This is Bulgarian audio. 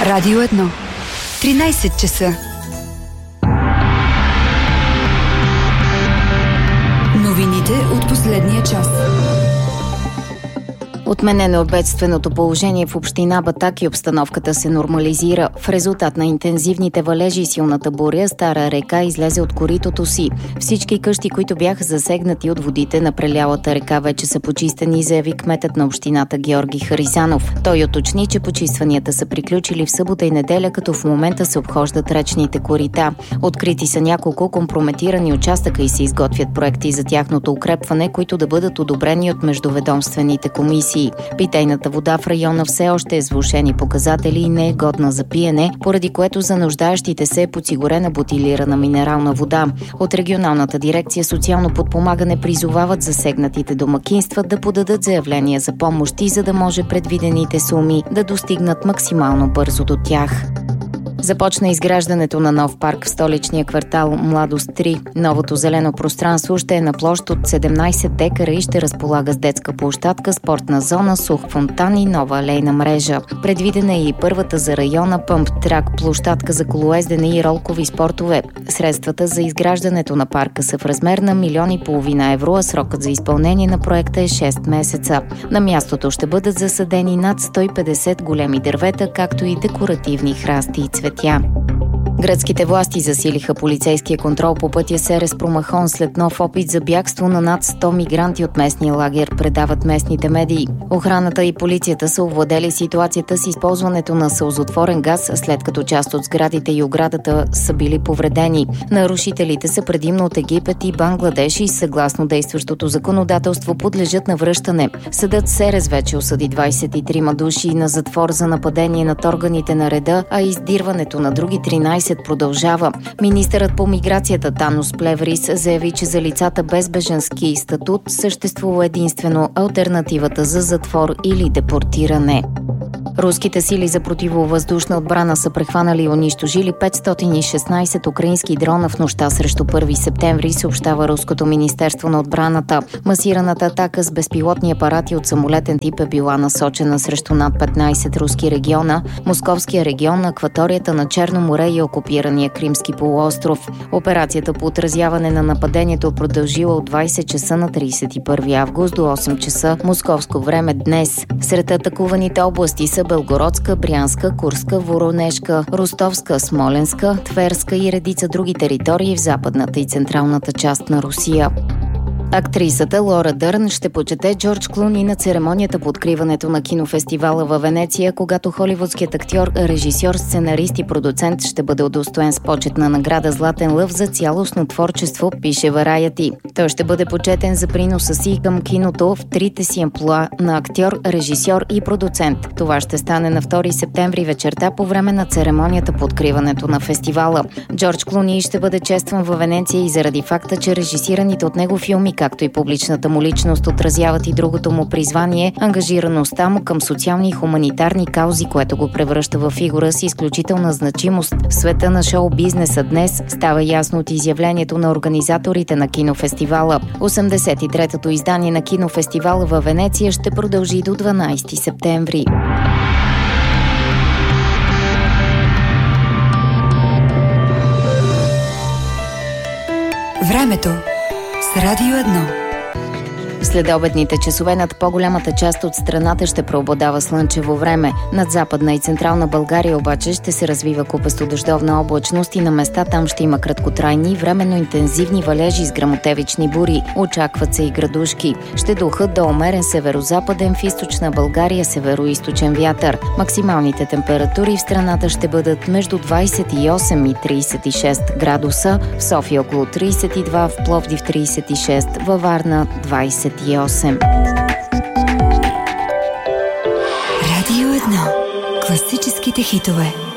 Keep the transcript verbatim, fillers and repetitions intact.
Радио едно. тринайсет часа. Новините от последния час. Отменено е бедственото положение в община Батак и обстановката се нормализира. В резултат на интензивните валежи и силната буря, Стара река излезе от коритото си. Всички къщи, които бяха засегнати от водите на прелялата река, вече са почистени, заяви кметът на общината Георги Харизанов. Той уточни, че почистванията са приключили в събота и неделя, като в момента се обхождат речните корита. Открити са няколко компрометирани участъка и се изготвят проекти за тяхното укрепване, които да бъдат одобрени от междуведомствените комисии. Питейната вода в района все още е с влошени показатели и не е годна за пиене, поради което за нуждаещите се е подсигурена бутилирана минерална вода. От регионалната дирекция социално подпомагане призовават засегнатите домакинства да подадат заявления за помощи, за да може предвидените суми да достигнат максимално бързо до тях. Започна изграждането на нов парк в столичния квартал Младост три. Новото зелено пространство ще е на площ от седемнайсет декара и ще разполага с детска площадка, спортна зона, сух фонтан и нова алейна мрежа. Предвидена е и първата за района пъмп-трак, площадка за колоездене и ролкови спортове. Средствата за изграждането на парка са в размер на милион и половина евро, а срокът за изпълнение на проекта е шест месеца. На мястото ще бъдат засадени над сто и петдесет големи дървета, както и декоративни храсти и цветя. Гръцките власти засилиха полицейския контрол по пътя Серес Промахон след нов опит за бягство на над сто мигранти от местния лагер, предават местните медии. Охраната и полицията са овладели ситуацията с използването на сълзотворен газ, след като част от сградите и оградата са били повредени. Нарушителите са предимно от Египет и Бангладеш и съгласно действащото законодателство подлежат на връщане. Съдът Серес вече осъди двайсет и трима души на затвор за нападение над органите на реда, а издирването на други тринайсет продължава. Министърът по миграцията Танос Плеврис заяви, че за лицата без бежански статут съществува единствено алтернативата за затвор или депортиране. Руските сили за противовъздушна отбрана са прехванали и унищожили петстотин и шестнайсет украински дрона в нощта срещу първи септември, съобщава Руското министерство на отбраната. Масираната атака с безпилотни апарати от самолетен тип е била насочена срещу над петнайсет руски региона, Московския регион, акваторията на Черно море и окупирания Кримски полуостров. Операцията по отразяване на нападението продължила от двайсет часа на трийсет и първи август до осем часа московско време днес. Сред атакуваните области са Белгородска, Брянска, Курска, Воронежка, Ростовска, Смоленска, Тверска и редица други територии в западната и централната част на Русия. Актрисата Лора Дърн ще почете Джордж Клуни на церемонията по откриването на кинофестивала във Венеция, когато холивудският актьор, режисьор, сценарист и продуцент ще бъде удостоен с почетна награда Златен лъв за цялостно творчество, пише Variety. Той ще бъде почетен за приноса си към киното в трите си амплоа на актьор, режисьор и продуцент. Това ще стане на втори септември вечерта по време на церемонията по откриването на фестивала. Джордж Клуни ще бъде честван във Венеция и заради факта, че режисираните от него филми, както и публичната му личност, отразяват и другото му призвание – ангажираността му към социални и хуманитарни каузи, което го превръща в фигура с изключителна значимост в света на шоу-бизнеса днес, става ясно от изявлението на организаторите на кинофестивала. осемдесет и третото издание на кинофестивала във Венеция ще продължи до дванайсети септември. Времето с Радио едно. След обедните часове над по-голямата част от страната ще преобладава слънчево време. Над Западна и Централна България обаче ще се развива купесто дъждовна облачност и на места там ще има краткотрайни, временно интензивни валежи с гръмотевични бури. Очакват се и градушки. Ще духат до умерен северозападен, в източна България североизточен вятър. Максималните температури в страната ще бъдат между двайсет и осем и трийсет и шест градуса, в София около трийсет и два, в Пловдив трийсет и шест, във Варна двайсет и осем. Радио едно. Класическите хитове.